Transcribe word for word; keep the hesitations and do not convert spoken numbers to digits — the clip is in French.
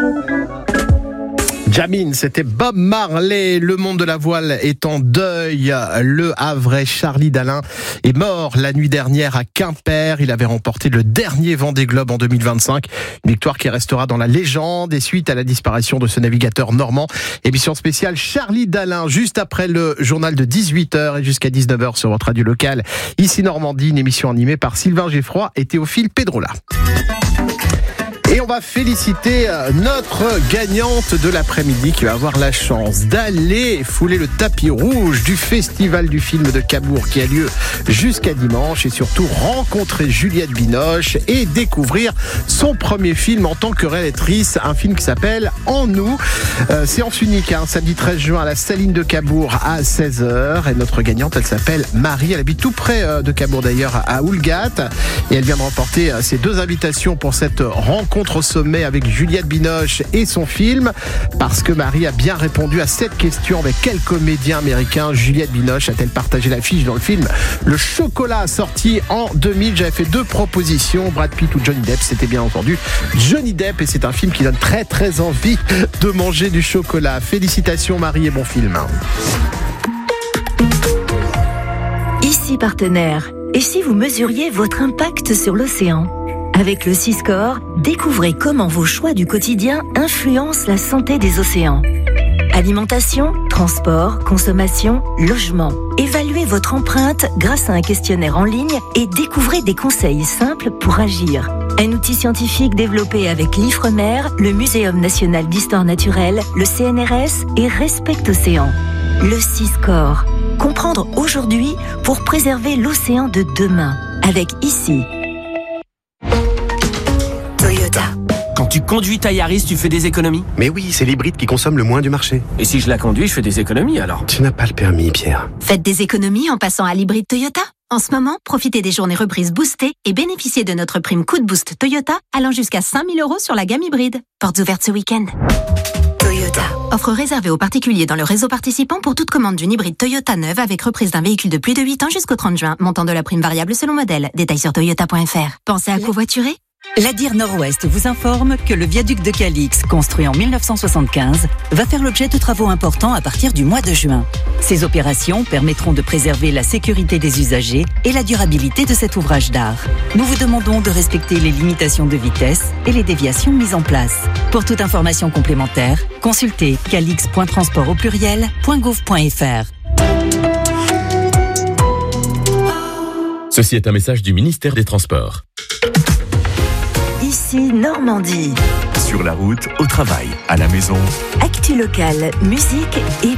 Jamin, c'était Bob Marley. Le monde de la voile est en deuil. Le Havrais Charlie Dalin est mort la nuit dernière à Quimper. Il avait remporté le dernier Vendée Globe en deux mille vingt-cinq. Une victoire qui restera dans la légende et suite à la disparition de ce navigateur normand. Émission spéciale Charlie Dalin, juste après le journal de dix-huit heures et jusqu'à dix-neuf heures sur votre radio locale. Ici Normandie, une émission animée par Sylvain Geffroy et Théophile Pedrola. Et on va féliciter notre gagnante de l'après-midi qui va avoir la chance d'aller fouler le tapis rouge du Festival du film de Cabourg qui a lieu jusqu'à dimanche et surtout rencontrer Juliette Binoche et découvrir son premier film en tant que réalisatrice, un film qui s'appelle En nous. Euh, séance unique, hein, samedi treize juin à la Saline de Cabourg à seize heures et notre gagnante, elle s'appelle Marie, elle habite tout près de Cabourg d'ailleurs à Oulgat et elle vient de remporter ses deux invitations pour cette rencontre au sommet avec Juliette Binoche et son film, parce que Marie a bien répondu à cette question: avec quel comédien américain Juliette Binoche a-t-elle partagé l'affiche dans le film Le Chocolat, sorti en deux mille. J'avais fait deux propositions, Brad Pitt ou Johnny Depp. C'était bien entendu Johnny Depp et c'est un film qui donne très très envie de manger du chocolat. Félicitations Marie et bon film. Ici Partenaire. Et si vous mesuriez votre impact sur l'océan ? Avec le Siscore, découvrez comment vos choix du quotidien influencent la santé des océans. Alimentation, transport, consommation, logement. Évaluez votre empreinte grâce à un questionnaire en ligne et découvrez des conseils simples pour agir. Un outil scientifique développé avec l'Ifremer, le Muséum national d'histoire naturelle, le C N R S et Respect Océan. Le Siscore. Comprendre aujourd'hui pour préserver l'océan de demain. Avec ici. Quand tu conduis ta Yaris, tu fais des économies ? Mais oui, c'est l'hybride qui consomme le moins du marché. Et si je la conduis, je fais des économies alors ? Tu n'as pas le permis, Pierre. Faites des économies en passant à l'hybride Toyota. En ce moment, profitez des journées reprises boostées et bénéficiez de notre prime Coup de Boost Toyota allant jusqu'à cinq mille euros sur la gamme hybride. Portes ouvertes ce week-end. Toyota. Offre réservée aux particuliers dans le réseau participant pour toute commande d'une hybride Toyota neuve avec reprise d'un véhicule de plus de huit ans jusqu'au trente juin. Montant de la prime variable selon modèle. Détails sur toyota point f r. Pensez à covoiturer ? La D I R Nord-Ouest vous informe que le viaduc de Calix, construit en mille neuf cent soixante-quinze, va faire l'objet de travaux importants à partir du mois de juin. Ces opérations permettront de préserver la sécurité des usagers et la durabilité de cet ouvrage d'art. Nous vous demandons de respecter les limitations de vitesse et les déviations mises en place. Pour toute information complémentaire, consultez calix point transport au pluriel point gouv point f r. Ceci est un message du ministère des Transports. Ici Normandie. Sur la route, au travail, à la maison. Actu locale, musique et